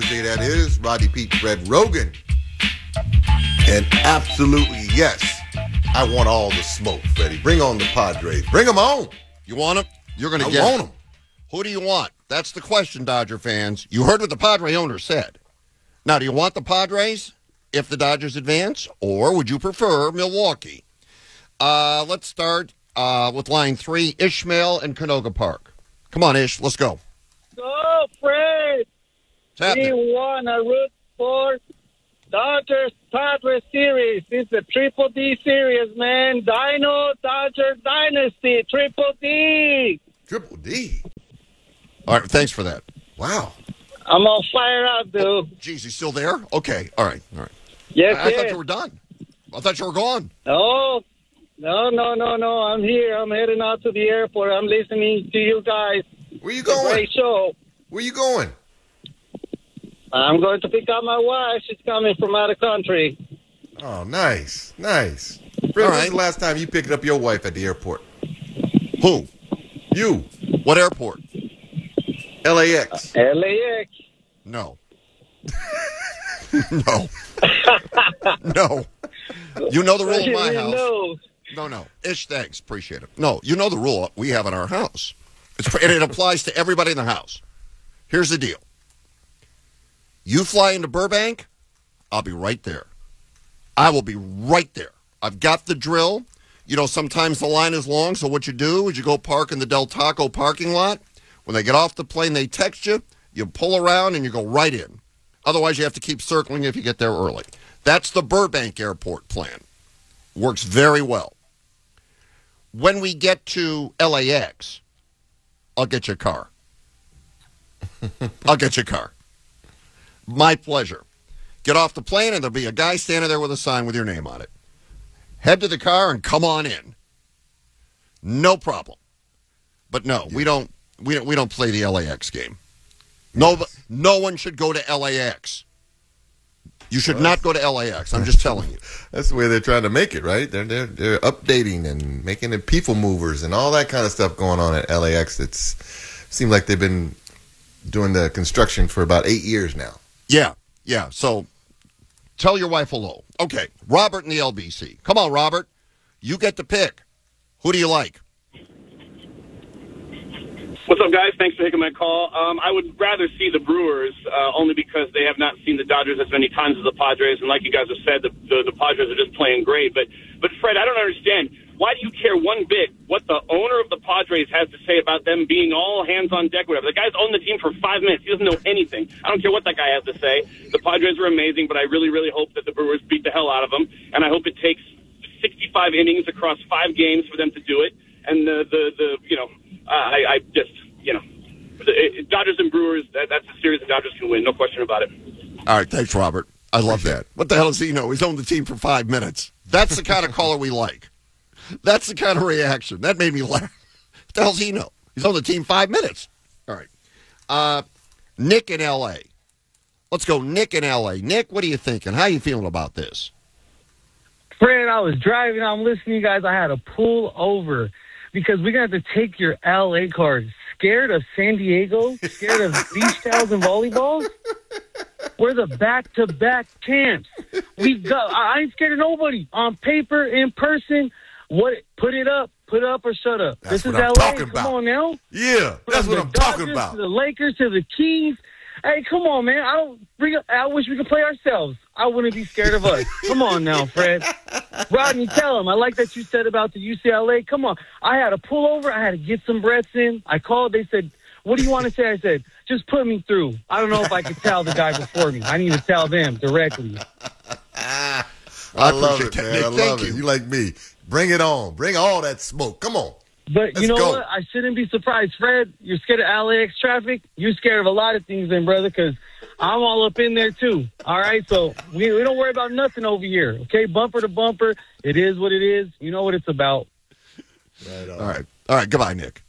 Tuesday, that is. Rodney Pete, Fred Rogan. And absolutely, yes, I want all the smoke, Freddie. Bring on the Padres. Bring them on. You want them? You're going to get them. I want them. Who do you want? That's the question, Dodger fans. You heard what the Padre owner said. Now, do you want the Padres if the Dodgers advance, or would you prefer Milwaukee? Let's start with line 3, Ishmael and Canoga Park. Come on, Ish, let's go. Go, Fred! We won a root for Dodgers Padres series. It's a Triple D series, man. Dino Dodger Dynasty, Triple D. Triple D? All right, thanks for that. Wow. I'm all fired up, dude. Oh, geez, he's still there? Okay, all right. Yes, I thought you were done. I thought you were gone. No. I'm here. I'm heading out to the airport. I'm listening to you guys. Where you going? Great show. Where you going? I'm going to pick up my wife. She's coming from out of country. Oh, nice. Fred, when's the last time you picked up your wife at the airport? Who? You. What airport? LAX. LAX. No. No. No. You know the rule in my house. No. Ish, thanks. Appreciate it. No, you know the rule we have in our house. And it applies to everybody in the house. Here's the deal. You fly into Burbank, I'll be right there. I will be right there. I've got the drill. You know, sometimes the line is long, so what you do is you go park in the Del Taco parking lot. When they get off the plane, they text you. You pull around, and you go right in. Otherwise, you have to keep circling if you get there early. That's the Burbank Airport plan. Works very well. When we get to LAX, I'll get you a car. I'll get you a car. My pleasure. Get off the plane, and there'll be a guy standing there with a sign with your name on it. Head to the car and come on in. No problem. But no, we don't play the LAX game. No one should go to LAX. You should not go to LAX. I'm just telling you. That's the way they're trying to make it, right? They're updating and making it people movers and all that kind of stuff going on at LAX. It seems like they've been doing the construction for about 8 years now. Yeah. So tell your wife hello. Okay, Robert in the LBC. Come on, Robert. You get to pick. Who do you like? What's up, guys? Thanks for taking my call. I would rather see the Brewers only because they have not seen the Dodgers as many times as the Padres. And like you guys have said, the Padres are just playing great. But Fred, I don't understand. Why do you care one bit what the owner of the Padres has to say about them being all hands on deck, whatever? The guy's owned the team for 5 minutes. He doesn't know anything. I don't care what that guy has to say. The Padres are amazing, but I really, really hope that the Brewers beat the hell out of them. And I hope it takes 65 innings across 5 games for them to do it. And Dodgers and Brewers, that's a series the Dodgers can win. No question about it. All right, thanks, Robert. I love that. What the hell does he know? He's owned the team for 5 minutes. That's the kind of caller we like. That's the kind of reaction. That made me laugh. What the hell does he know? He's on the team 5 minutes. All right. Nick in L.A. Let's go, Nick in L.A. Nick, what are you thinking? How are you feeling about this? Fred, I was driving. I'm listening to you guys. I had to pull over because we're going to have to take your L.A. card. Scared of San Diego? Scared of beach towels and volleyballs? We're the back-to-back champs. I ain't scared of nobody. On paper, in person, put it up or shut up. That's this is what I'm LA. talking Come about. on now. Yeah, that's what I'm talking Dodgers, about. To the Lakers, to the Kings. Hey, come on, man. I wish we could play ourselves. I wouldn't be scared of us. Come on now, Fred. Rodney, tell him. I like that you said about the UCLA. Come on. I had to pull over. I had to get some breaths in. I called. They said, what do you want to say? I said, just put me through. I don't know if I could tell the guy before me. I need to tell them directly. I love it, man. Nick, I love it. You like me. Bring it on. Bring all that smoke. Come on. But you know what? I shouldn't be surprised. Fred, you're scared of LAX traffic. You're scared of a lot of things then, brother, because I'm all up in there too. All right? So we don't worry about nothing over here, okay? Bumper to bumper. It is what it is. You know what it's about. Right on. All right. Goodbye, Nick.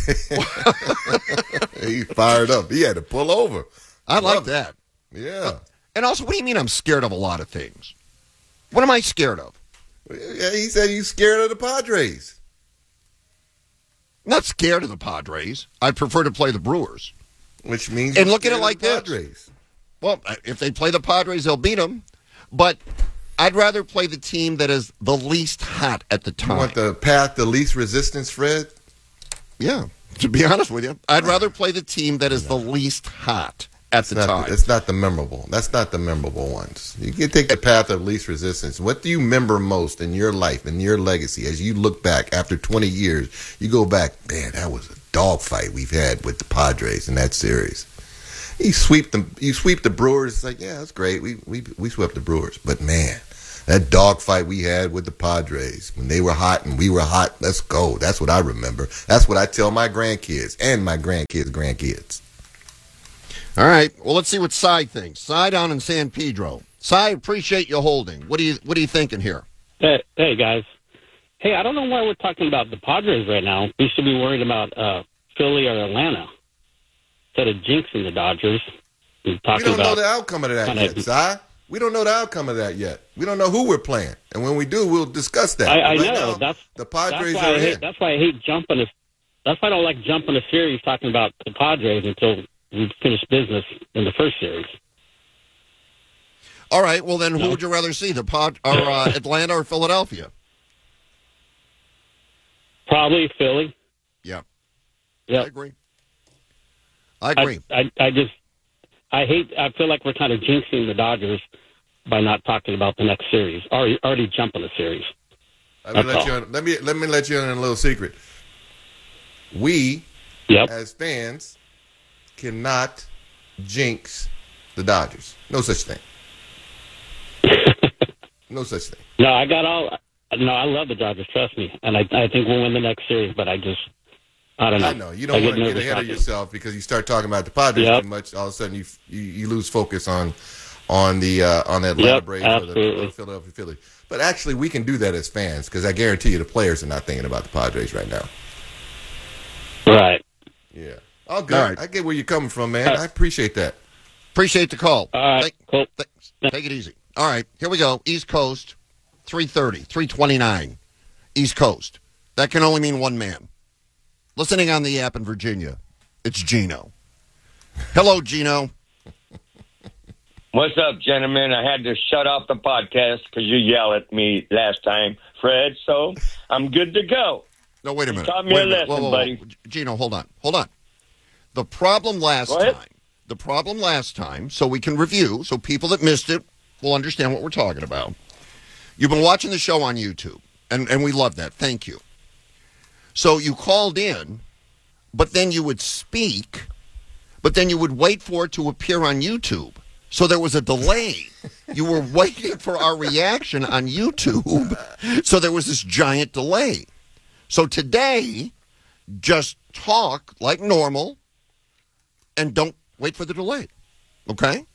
He fired up. He had to pull over. I like that. Yeah. And also, what do you mean I'm scared of a lot of things? What am I scared of? Yeah, he said he's scared of the Padres. I'm not scared of the Padres. I prefer to play the Brewers. Which means and look at it like this. Padres. Well, if they play the Padres, they'll beat them. But I'd rather play the team that is the least hot at the time. You want the path, the least resistance, Fred? Yeah, to be honest with you. I'd rather play the team that is the least hot at the time. It's not the memorable. That's not the memorable ones. You can take the path of least resistance. What do you remember most in your life, in your legacy, as you look back after 20 years? You go back, man, that was a dogfight we've had with the Padres in that series. You sweep the Brewers. It's like, yeah, that's great. We swept the Brewers, but man, that dogfight we had with the Padres when they were hot and we were hot. Let's go. That's what I remember. That's what I tell my grandkids and my grandkids. All right. Well, let's see what Cy thinks. Cy down in San Pedro. Cy, appreciate you holding. What are you thinking here? Hey guys. Hey, I don't know why we're talking about the Padres right now. We should be worried about Philly or Atlanta instead of jinxing the Dodgers. We don't know the outcome of that yet, Cy. We don't know the outcome of that yet. We don't know who we're playing, and when we do, we'll discuss that. I know now, the Padres that's are in. That's why I hate jumping. That's why I don't like jumping a series talking about the Padres until we finish business in the first series. All right. Well, then, who would you rather see, Atlanta or Philadelphia? Probably Philly. Yeah. Yeah. I agree. I feel like we're kind of jinxing the Dodgers by not talking about the next series. Already jumping the series. Let me let you in a little secret. We, as fans, cannot jinx the Dodgers. No such thing. No such thing. No, I love the Dodgers. Trust me, and I think we'll win the next series. But I don't know. I know you don't want to get ahead of yourself because you start talking about the Padres too much. All of a sudden, you lose focus on the Atlanta Braves or the Philadelphia Phillies. But actually, we can do that as fans because I guarantee you the players are not thinking about the Padres right now. Right. Yeah. All good. All right. I get where you're coming from, man. I appreciate that. Appreciate the call. All right. Cool. Take it easy. All right. Here we go. East Coast, 3:30, 3:29. East Coast. That can only mean one man. Listening on the app in Virginia, it's Gino. Hello, Gino. What's up, gentlemen? I had to shut off the podcast because you yelled at me last time, Fred, so I'm good to go. No, wait a minute. You taught me a lesson, whoa. buddy. Gino, hold on. The problem last time, so we can review, so people that missed it will understand what we're talking about. You've been watching the show on YouTube, and we love that. Thank you. So you called in, but then you would speak, but then you would wait for it to appear on YouTube. So there was a delay. You were waiting for our reaction on YouTube, so there was this giant delay. So today, just talk like normal and don't wait for the delay. Okay?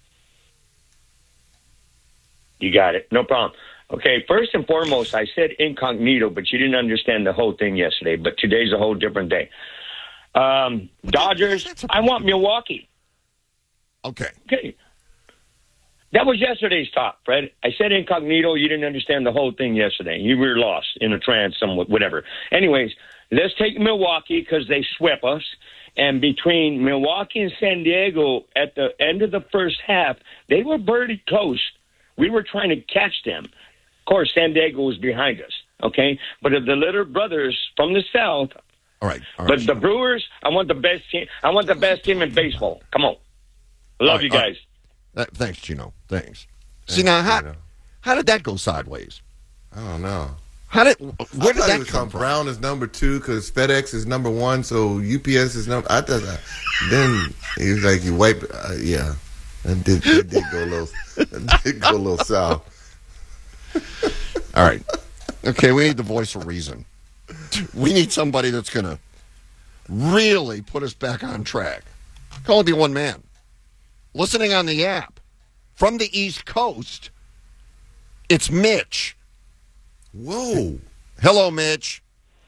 You got it. No problem. Okay, first and foremost, I said incognito, but you didn't understand the whole thing yesterday. But today's a whole different day. Dodgers, I want Milwaukee. Okay. That was yesterday's talk, Fred. I said incognito. You didn't understand the whole thing yesterday. You were lost in a trance, somewhat, whatever. Anyways, let's take Milwaukee because they swept us. And between Milwaukee and San Diego, at the end of the first half, they were birdie close. We were trying to catch them. Of course, San Diego was behind us, okay? But of the little brothers from the South, all right. But the Brewers, I want the best team. I want the best team in baseball. Come on. Love you guys. Thanks, Gino. Thanks. See, now, how did that go sideways? I don't know. Where did that come from? Brown is number 2 because FedEx is number 1, so UPS is number. Then he was like, "You wipe." Yeah, it did go a little south. All right. Okay, we need the voice of reason. We need somebody that's going to really put us back on track. Can only be one man. Listening on the app from the East Coast, it's Mitch. Whoa. Hello, Mitch.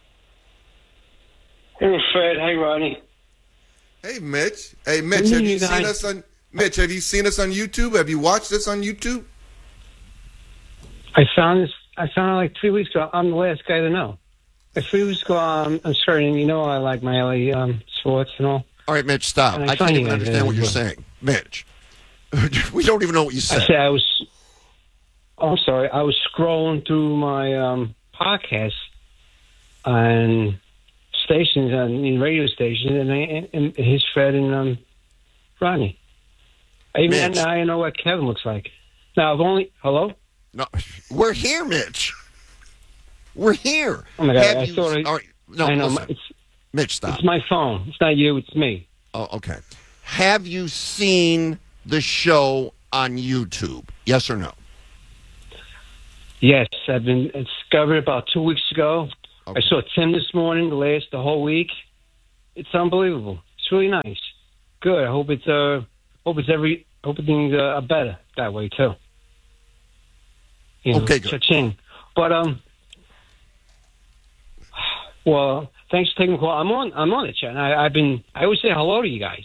Hey, Fred. Hey, Ronnie. Hey, Mitch. Hey, Mitch, have you seen us on YouTube? Have you watched us on YouTube? I found it like 3 weeks ago. I'm the last guy to know. 3 weeks ago, I'm starting. You know, I like my LA sports and all. All right, Mitch, stop. I can't even understand what you're saying. Mitch, We don't even know what you said. I said I'm sorry. I was scrolling through my podcast on stations, on radio stations, and his Fred and Ronnie. And now I know what Kevin looks like. Now, Hello? No, we're here, Mitch. We're here. Oh, my God. All right, no, I know. Listen. Mitch, stop. It's my phone. It's not you. It's me. Oh, okay. Have you seen the show on YouTube? Yes or no? Yes, I've been discovered about 2 weeks ago. Okay. I saw Tim this morning, the whole week. It's unbelievable. It's really nice. Good. I hope everything's better that way too. Okay, good. Cha-ching. But well, thanks for taking the call. I'm on the chat. I always say hello to you guys.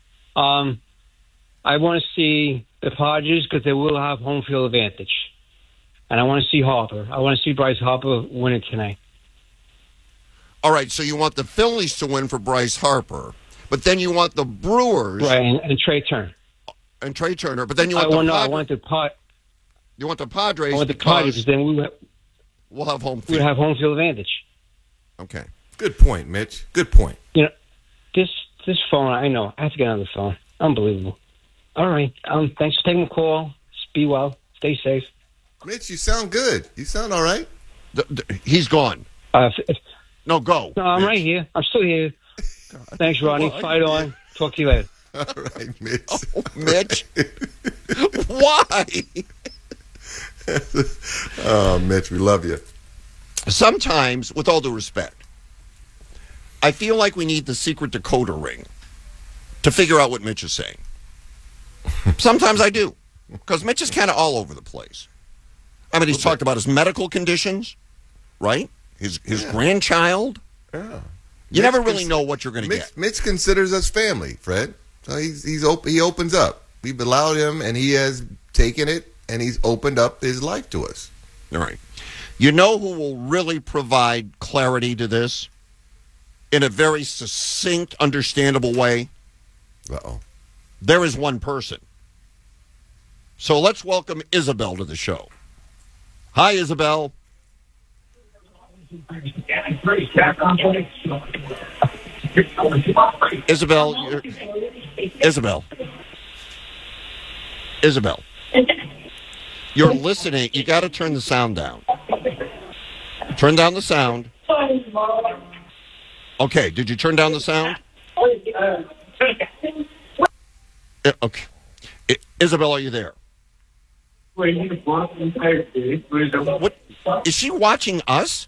I want to see the Padres because they will have home field advantage. And I want to see Harper. I want to see Bryce Harper win it tonight. All right, so you want the Phillies to win for Bryce Harper, but then you want the Brewers... Right, and Trey Turner. And Trey Turner, but then you want You want the Padres. I want the Padres because then we'll have home field. We'll have home field advantage. Okay. Good point, Mitch. Good point. You know, this phone, I know. I have to get on the phone. Unbelievable. All right. Thanks for taking the call. Be well. Stay safe. Mitch, you sound good. You sound all right. He's gone. No, go. No, I'm right here. I'm still here. Thanks, Ronnie. Fight on. Talk to you later. All right, Mitch. Oh, Mitch. Why? Oh, Mitch, we love you. Sometimes, with all due respect, I feel like we need the secret decoder ring to figure out what Mitch is saying. Sometimes I do, because Mitch is kind of all over the place. I mean, he's talked about his medical conditions, right? His grandchild. Yeah. You never really know what you're going to get. Mitch considers us family, Fred. So he opens up. We've allowed him, and he has taken it, and he's opened up his life to us. All right. You know who will really provide clarity to this in a very succinct, understandable way? Uh-oh. There is one person. So let's welcome Isabel to the show. Hi, Isabel. Isabel. You're listening. You got to turn the sound down. Turn down the sound. Okay. Did you turn down the sound? Okay. Isabel, are you there? What? Is she watching us?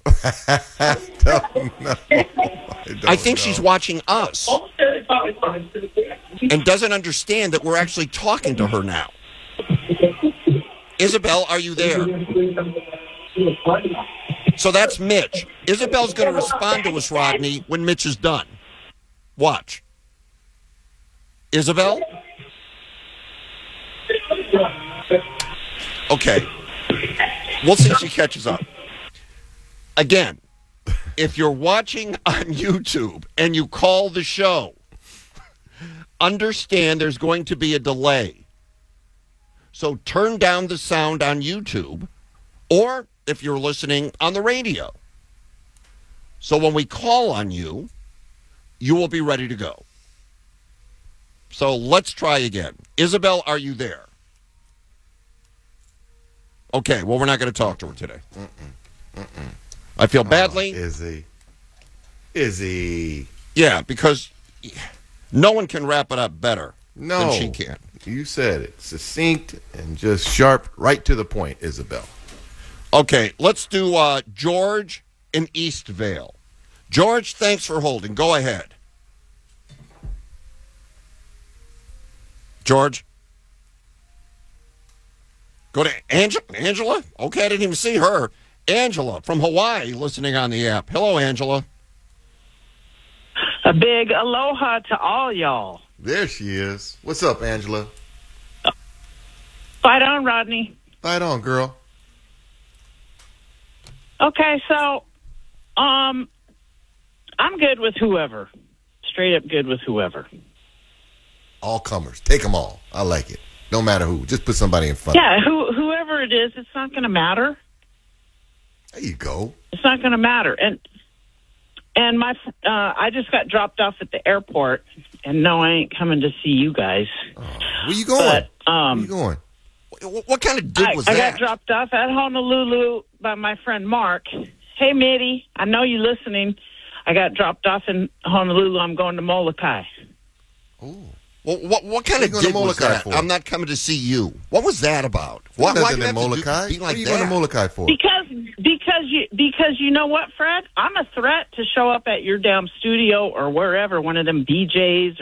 I think she's watching us and doesn't understand that we're actually talking to her now. Isabel, are you there? So that's Mitch. Isabel's going to respond to us, Rodney, when Mitch is done. Watch. Isabel? Okay. We'll see if she catches up. Again, if you're watching on YouTube and you call the show, understand there's going to be a delay. So turn down the sound on YouTube, or if you're listening on the radio. So when we call on you, you will be ready to go. So let's try again. Isabel, are you there? Okay, well, we're not going to talk to her today. I feel badly. Izzy. Yeah, because no one can wrap it up better than she can. You said it. Succinct and just sharp, right to the point, Isabel. Okay, let's do George in Eastvale. George, thanks for holding. Go ahead. George? Go to Angela? Okay, I didn't even see her. Angela from Hawaii listening on the app. Hello, Angela. A big aloha to all y'all. There she is. What's up, Angela? Fight on, Rodney. Fight on, girl. Okay, so I'm good with whoever. Straight up good with whoever. All comers. Take them all. I like it. No matter who. Just put somebody in front. Yeah, whoever it is, it's not going to matter. There you go. It's not going to matter. And my, I just got dropped off at the airport, and no, I ain't coming to see you guys. Oh, where you going? Where you going? What kind of dude was that? I got dropped off at Honolulu by my friend Mark. Hey, Mitty, I know you're listening. I got dropped off in Honolulu. I'm going to Molokai. Oh. Well, what kind of dude was that? For? I'm not coming to see you. What was that about? Why do you have Molokai? to be like what are you that? going to Molokai for? Because you know what, Fred? I'm a threat to show up at your damn studio or wherever, one of them BJ's